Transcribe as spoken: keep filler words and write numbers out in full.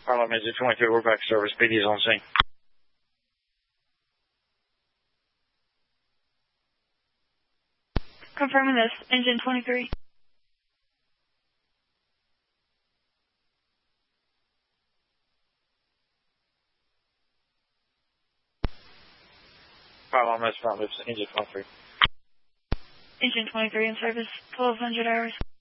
Harlem Engine twenty-three, we're back service. P D's on scene. Confirming this, Engine twenty-three. Harlem S front loops, Engine twenty-three. Engine twenty-three in service, twelve hundred hours.